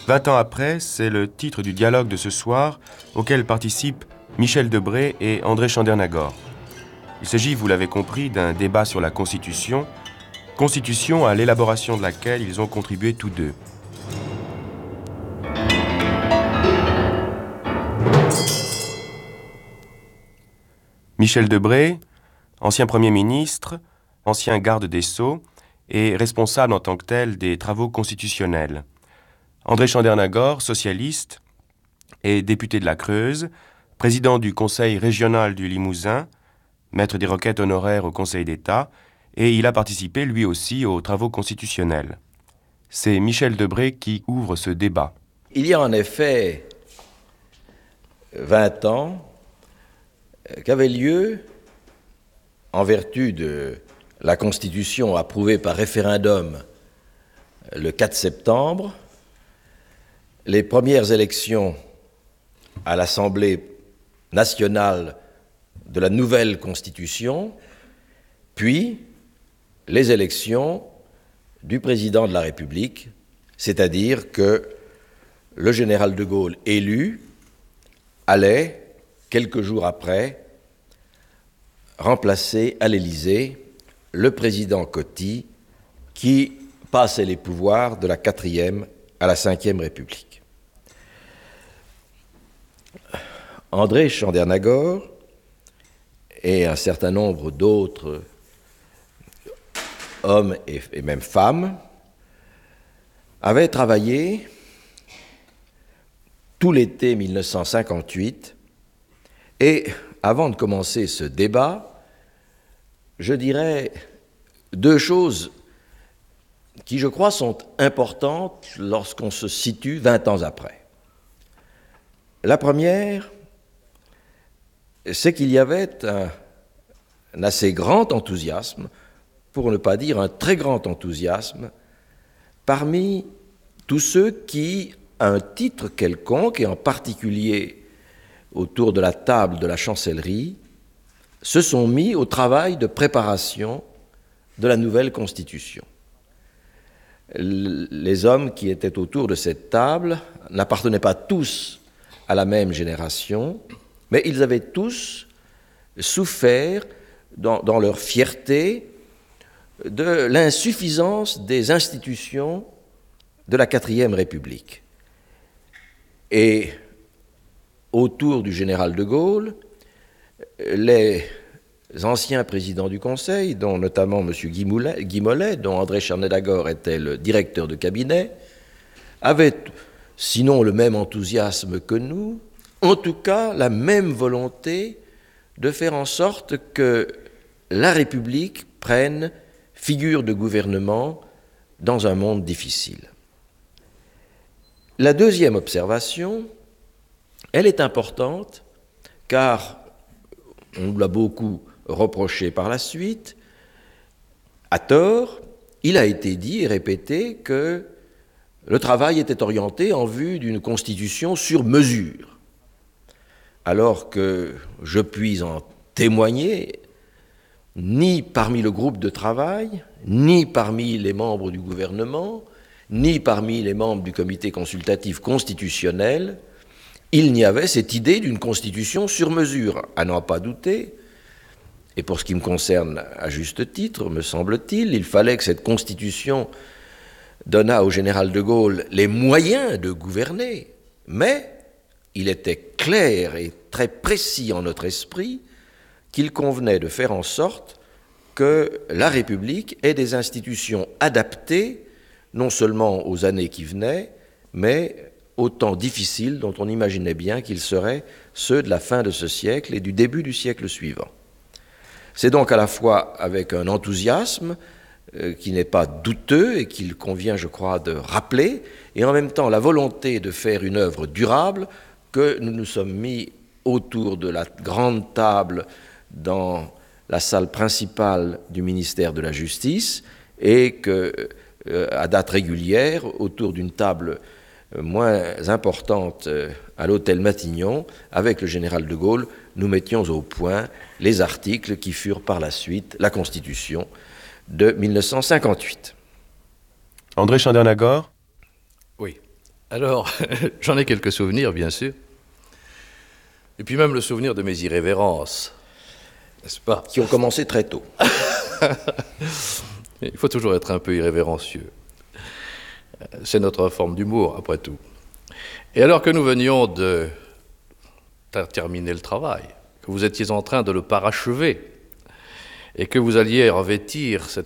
20 ans après, c'est le titre du dialogue de ce soir auquel participent Michel Debré et André Chandernagor. Il s'agit, vous l'avez compris, d'un débat sur la Constitution, Constitution à l'élaboration de laquelle ils ont contribué tous deux. Michel Debré, ancien Premier ministre, ancien garde des Sceaux et responsable en tant que tel des travaux constitutionnels. André Chandernagor, socialiste et député de la Creuse, président du Conseil régional du Limousin, maître des requêtes honoraires au Conseil d'État, et il a participé lui aussi aux travaux constitutionnels. C'est Michel Debré qui ouvre ce débat. Il y a en effet 20 ans qu'avait lieu, en vertu de la Constitution approuvée par référendum le 4 septembre, les premières élections à l'Assemblée nationale de la nouvelle Constitution, puis les élections du président de la République, c'est-à-dire que le général de Gaulle élu allait, quelques jours après, remplacer à l'Élysée le président Coty qui passait les pouvoirs de la 4e à la 5e République. André Chandernagor et un certain nombre d'autres hommes et même femmes avaient travaillé tout l'été 1958 et avant de commencer ce débat, je dirais deux choses qui, je crois, sont importantes lorsqu'on se situe 20 ans après. La première, c'est qu'il y avait un assez grand enthousiasme, pour ne pas dire un très grand enthousiasme, parmi tous ceux qui, à un titre quelconque, et en particulier autour de la table de la chancellerie, se sont mis au travail de préparation de la nouvelle Constitution. Les hommes qui étaient autour de cette table n'appartenaient pas tous à la même génération, mais ils avaient tous souffert dans leur fierté de l'insuffisance des institutions de la 4e République. Et autour du général de Gaulle, les anciens présidents du Conseil, dont notamment M. Guy Mollet, dont André Chandernagor était le directeur de cabinet, avaient, sinon le même enthousiasme que nous, en tout cas la même volonté de faire en sorte que la République prenne figure de gouvernement dans un monde difficile. La deuxième observation, elle est importante car, on nous l'a beaucoup reproché par la suite, à tort, il a été dit et répété que le travail était orienté en vue d'une constitution sur mesure, alors que je puis en témoigner, ni parmi le groupe de travail, ni parmi les membres du gouvernement, ni parmi les membres du comité consultatif constitutionnel, il n'y avait cette idée d'une constitution sur mesure. À n'en pas douter, et pour ce qui me concerne à juste titre, me semble-t-il, il fallait que cette constitution donnât au général de Gaulle les moyens de gouverner, mais il était clair et très précis en notre esprit qu'il convenait de faire en sorte que la République ait des institutions adaptées non seulement aux années qui venaient, mais aux temps difficiles dont on imaginait bien qu'ils seraient ceux de la fin de ce siècle et du début du siècle suivant. C'est donc à la fois avec un enthousiasme qui n'est pas douteux et qu'il convient, je crois, de rappeler, et en même temps la volonté de faire une œuvre durable que nous nous sommes mis autour de la grande table dans la salle principale du ministère de la Justice et que, à date régulière, autour d'une table moins importante à l'hôtel Matignon, avec le général de Gaulle, nous mettions au point les articles qui furent par la suite la Constitution de 1958. André Chandernagor ? Oui. Alors, j'en ai quelques souvenirs, bien sûr. Et puis même le souvenir de mes irrévérences, n'est-ce pas? Qui ont commencé très tôt. Il faut toujours être un peu irrévérencieux. C'est notre forme d'humour, après tout. Et alors que nous venions de terminer le travail, que vous étiez en train de le parachever, et que vous alliez revêtir cette